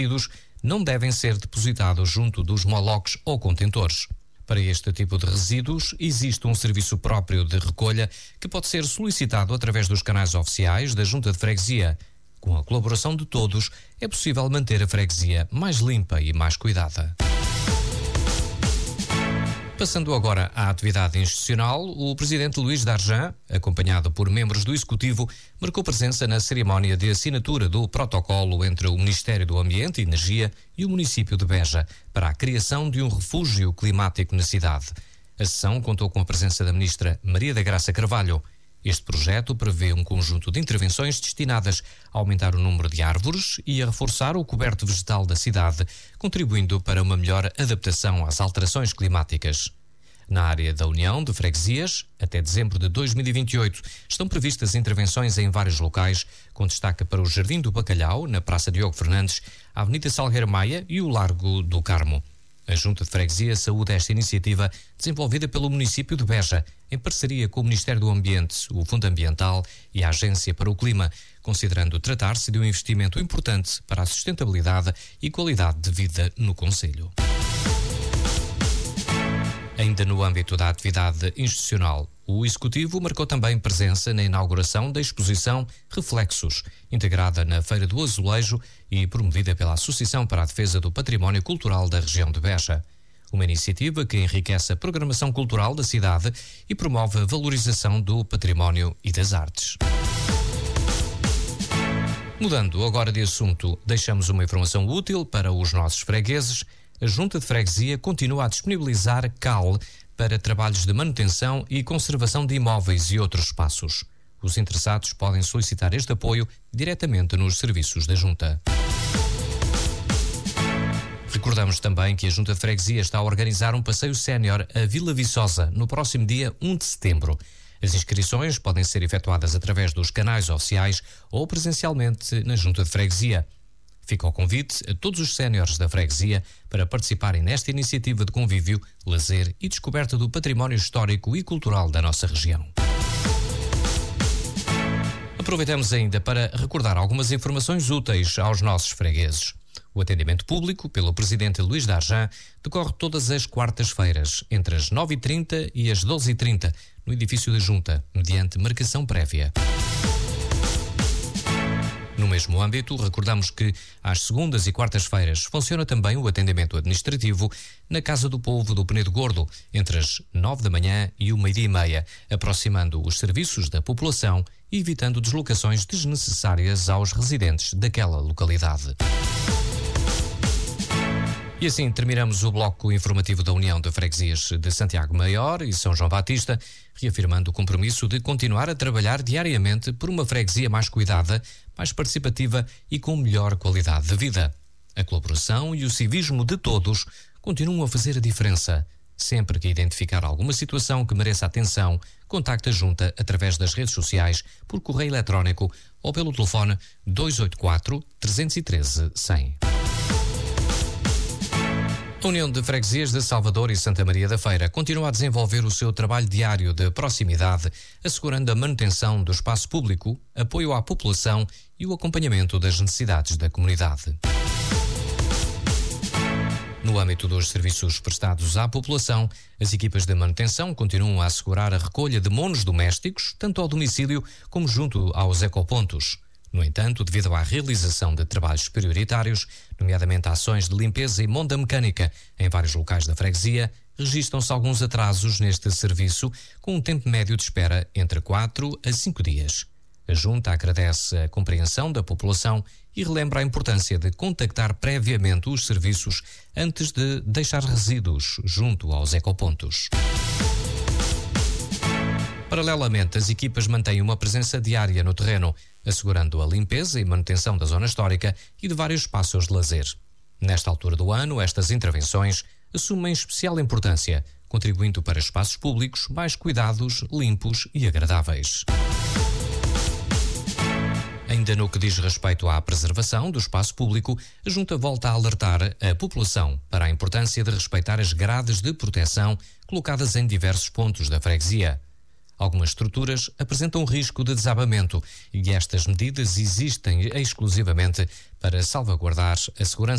resíduos não devem ser depositados junto dos moloques ou contentores. Para este tipo de resíduos, existe um serviço próprio de recolha que pode ser solicitado através dos canais oficiais da Junta de Freguesia. Com a colaboração de todos, é possível manter a freguesia mais limpa e mais cuidada. Passando agora à atividade institucional, o presidente Luís Darjan, acompanhado por membros do Executivo, marcou presença na cerimónia de assinatura do protocolo entre o Ministério do Ambiente e Energia e o município de Beja para a criação de um refúgio climático na cidade. A sessão contou com a presença da ministra Maria da Graça Carvalho. Este projeto prevê um conjunto de intervenções destinadas a aumentar o número de árvores e a reforçar o coberto vegetal da cidade, contribuindo para uma melhor adaptação às alterações climáticas. Na área da União de Freguesias, até dezembro de 2028, estão previstas intervenções em vários locais, com destaque para o Jardim do Bacalhau, na Praça Diogo Fernandes, a Avenida Salgueiro Maia e o Largo do Carmo. A Junta de Freguesia saúda esta iniciativa desenvolvida pelo município de Beja, em parceria com o Ministério do Ambiente, o Fundo Ambiental e a Agência para o Clima, considerando tratar-se de um investimento importante para a sustentabilidade e qualidade de vida no concelho. Ainda no âmbito da atividade institucional, o Executivo marcou também presença na inauguração da exposição Reflexos, integrada na Feira do Azulejo e promovida pela Associação para a Defesa do Património Cultural da região de Beja. Uma iniciativa que enriquece a programação cultural da cidade e promove a valorização do património e das artes. Mudando agora de assunto, deixamos uma informação útil para os nossos fregueses. A Junta de Freguesia continua a disponibilizar CAL para trabalhos de manutenção e conservação de imóveis e outros espaços. Os interessados podem solicitar este apoio diretamente nos serviços da Junta. Recordamos também que a Junta de Freguesia está a organizar um passeio sénior a Vila Viçosa no próximo dia 1 de setembro. As inscrições podem ser efetuadas através dos canais oficiais ou presencialmente na Junta de Freguesia. Fica o convite a todos os séniores da freguesia para participarem nesta iniciativa de convívio, lazer e descoberta do património histórico e cultural da nossa região. Aproveitamos ainda para recordar algumas informações úteis aos nossos fregueses. O atendimento público pelo presidente Luís Darjan decorre todas as quartas-feiras, entre as 9h30 e as 12h30, no edifício da Junta, mediante marcação prévia. No mesmo âmbito, recordamos que às segundas e quartas-feiras funciona também o atendimento administrativo na Casa do Povo do Penedo Gordo, entre as 9 da manhã e o 12h30, aproximando os serviços da população e evitando deslocações desnecessárias aos residentes daquela localidade. E assim terminamos o bloco informativo da União de Freguesias de Santiago Maior e São João Batista, reafirmando o compromisso de continuar a trabalhar diariamente por uma freguesia mais cuidada, mais participativa e com melhor qualidade de vida. A colaboração e o civismo de todos continuam a fazer a diferença. Sempre que identificar alguma situação que mereça atenção, contacte a Junta através das redes sociais, por correio eletrónico ou pelo telefone 284 313 100. A União de Freguesias de Salvador e Santa Maria da Feira continua a desenvolver o seu trabalho diário de proximidade, assegurando a manutenção do espaço público, apoio à população e o acompanhamento das necessidades da comunidade. No âmbito dos serviços prestados à população, as equipas de manutenção continuam a assegurar a recolha de monos domésticos, tanto ao domicílio como junto aos ecopontos. No entanto, devido à realização de trabalhos prioritários, nomeadamente ações de limpeza e monta mecânica em vários locais da freguesia, registram-se alguns atrasos neste serviço, com um tempo médio de espera entre 4 a 5 dias. A Junta agradece a compreensão da população e relembra a importância de contactar previamente os serviços antes de deixar resíduos junto aos ecopontos. Paralelamente, as equipas mantêm uma presença diária no terreno, assegurando a limpeza e manutenção da zona histórica e de vários espaços de lazer. Nesta altura do ano, estas intervenções assumem especial importância, contribuindo para espaços públicos mais cuidados, limpos e agradáveis. Ainda no que diz respeito à preservação do espaço público, a Junta volta a alertar a população para a importância de respeitar as grades de proteção colocadas em diversos pontos da freguesia. Algumas estruturas apresentam risco de desabamento e estas medidas existem exclusivamente para salvaguardar a segurança